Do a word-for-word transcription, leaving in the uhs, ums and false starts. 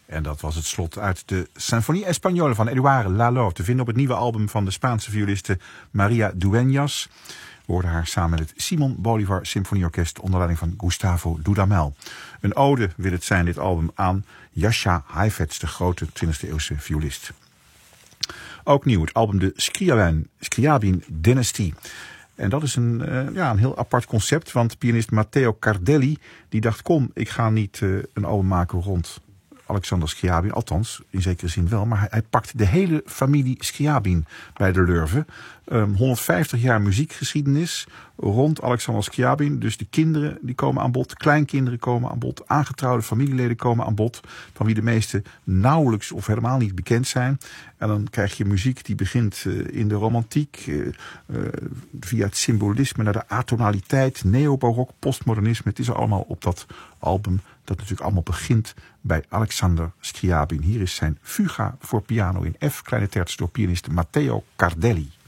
En dat was het slot uit de Sinfonie Espagnole van Édouard Lalo. Te vinden op het nieuwe album van de Spaanse violiste Maria Dueñas. We hoorden haar samen met het Simon Bolivar Symfonieorkest onder leiding van Gustavo Dudamel. Een ode wil het zijn, dit album, aan Jascha Heifetz, de grote twintigste eeuwse violist. Ook nieuw het album de Scriabin, Scriabin Dynasty. En dat is een, uh, ja, een heel apart concept, want pianist Matteo Cardelli die dacht, kom, ik ga niet uh, een album maken rond Alexander Scriabin, althans in zekere zin wel, maar hij, hij pakt de hele familie Scriabin bij de lurven. Um, honderdvijftig jaar muziekgeschiedenis rond Alexander Scriabin. Dus de kinderen die komen aan bod, kleinkinderen komen aan bod, aangetrouwde familieleden komen aan bod, van wie de meeste nauwelijks of helemaal niet bekend zijn. En dan krijg je muziek die begint uh, in de romantiek, uh, uh, via het symbolisme naar de atonaliteit, neobarok, postmodernisme. Het is allemaal op dat album dat natuurlijk allemaal begint bij Alexander Scriabin. Hier is zijn Fuga voor piano in F, kleine terts door pianist Matteo Cardelli.